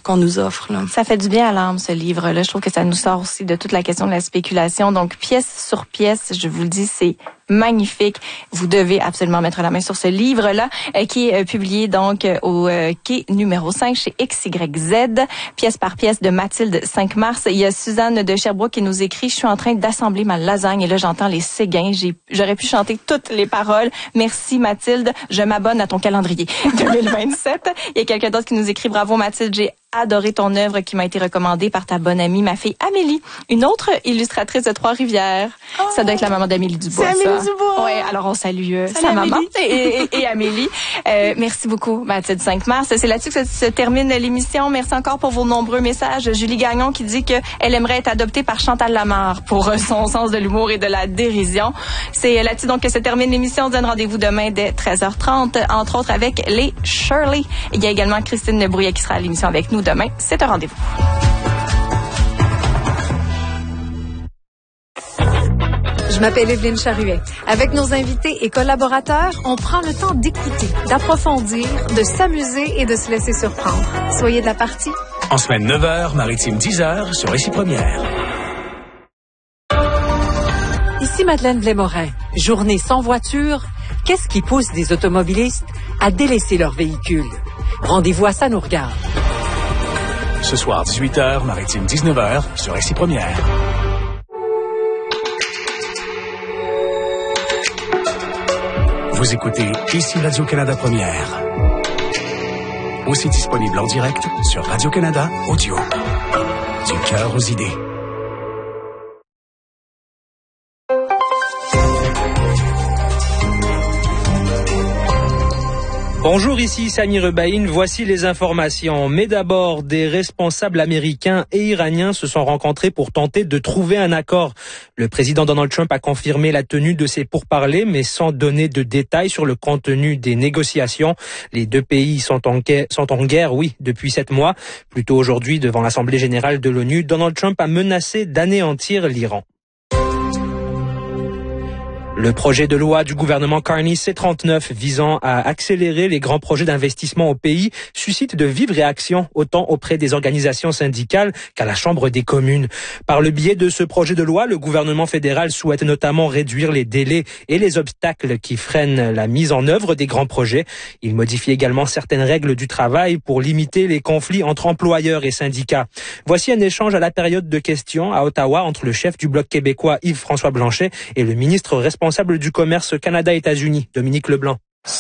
qu'on nous offre, là. Ça fait du bien à l'âme, ce livre-là. Je trouve que ça nous sort aussi de toute la question de la spéculation. Donc, pièce sur pièce, je vous le dis, c'est magnifique. Vous devez absolument mettre la main sur ce livre-là, qui est publié donc au quai numéro 5 chez XYZ, pièce par pièce de Mathilde 5 mars. Il y a Suzanne de Sherbrooke qui nous écrit: je suis en train d'assembler ma lasagne et là j'entends les séguins. J'aurais pu chanter toutes les paroles. Merci Mathilde, je m'abonne à ton calendrier 2027. Il y a quelqu'un d'autre qui nous écrit: bravo Mathilde, j'ai adoré ton œuvre qui m'a été recommandée par ta bonne amie, ma fille Amélie, une autre illustratrice de Trois-Rivières. Oh, ça doit être la maman d'Amélie Dubois. C'est Amélie Dubois. Oui, alors on salue sa maman et Amélie. Merci beaucoup, Mathilde 5 mars. C'est là-dessus que se termine l'émission. Merci encore pour vos nombreux messages. Julie Gagnon qui dit qu'elle aimerait être adoptée par Chantal Lamarre pour son sens de l'humour et de la dérision. C'est là-dessus donc que se termine l'émission. On se donne rendez-vous demain dès 13h30, entre autres avec les Shirley. Il y a également Christine Lebrouillet qui sera à l'émission avec nous demain. C'est un rendez-vous. Je m'appelle Evelyne Charuet. Avec nos invités et collaborateurs, on prend le temps d'écouter, d'approfondir, de s'amuser et de se laisser surprendre. Soyez de la partie. En semaine 9h, maritime 10h sur Récit Première. Ici Madeleine Blais-Morin. Journée sans voiture, qu'est-ce qui pousse des automobilistes à délaisser leur véhicule? Rendez-vous à Ça nous regarde. Ce soir, 18h, maritime 19h sur Récit Première. Vous écoutez ici Radio-Canada Première. Aussi disponible en direct sur Radio-Canada Audio. Du cœur aux idées. Bonjour, ici Sami Rebaïn. Voici les informations. Mais d'abord, des responsables américains et iraniens se sont rencontrés pour tenter de trouver un accord. Le président Donald Trump a confirmé la tenue de ces pourparlers, mais sans donner de détails sur le contenu des négociations. Les deux pays sont en guerre, oui, depuis 7 mois. Plus tôt aujourd'hui, devant l'Assemblée générale de l'ONU, Donald Trump a menacé d'anéantir l'Iran. Le projet de loi du gouvernement Carney C-39 visant à accélérer les grands projets d'investissement au pays suscite de vives réactions autant auprès des organisations syndicales qu'à la Chambre des communes. Par le biais de ce projet de loi, le gouvernement fédéral souhaite notamment réduire les délais et les obstacles qui freinent la mise en œuvre des grands projets. Il modifie également certaines règles du travail pour limiter les conflits entre employeurs et syndicats. Voici un échange à la période de questions à Ottawa entre le chef du Bloc québécois Yves-François Blanchet et le ministre responsable du commerce Canada-États-Unis, Dominique Leblanc.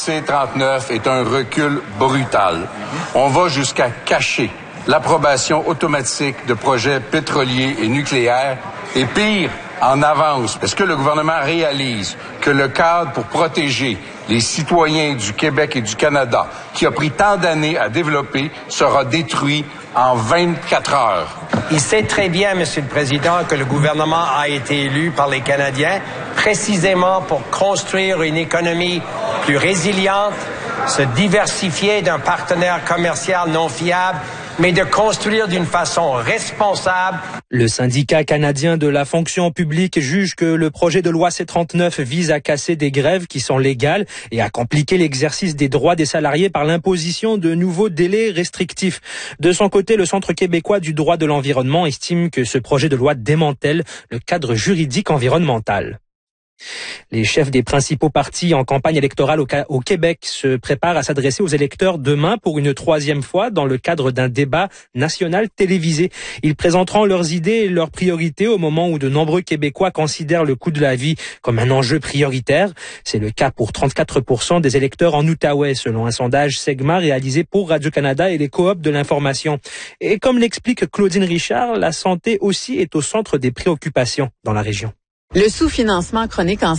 C-39 est un recul brutal. On va jusqu'à cacher l'approbation automatique de projets pétroliers et nucléaires et pire, en avance. Est-ce que le gouvernement réalise que le cadre pour protéger les citoyens du Québec et du Canada, qui a pris tant d'années à développer, sera détruit en 24 heures? Il sait très bien, Monsieur le Président, que le gouvernement a été élu par les Canadiens précisément pour construire une économie plus résiliente, se diversifier d'un partenaire commercial non fiable, mais de construire d'une façon responsable. Le syndicat canadien de la fonction publique juge que le projet de loi C-39 vise à casser des grèves qui sont légales et à compliquer l'exercice des droits des salariés par l'imposition de nouveaux délais restrictifs. De son côté, le Centre québécois du droit de l'environnement estime que ce projet de loi démantèle le cadre juridique environnemental. Les chefs des principaux partis en campagne électorale au Québec se préparent à s'adresser aux électeurs demain pour une 3e fois dans le cadre d'un débat national télévisé. Ils présenteront leurs idées et leurs priorités au moment où de nombreux Québécois considèrent le coût de la vie comme un enjeu prioritaire. C'est le cas pour 34% des électeurs en Outaouais, selon un sondage Segma réalisé pour Radio-Canada et les coops de l'information. Et comme l'explique Claudine Richard, la santé aussi est au centre des préoccupations dans la région. Le sous-financement chronique en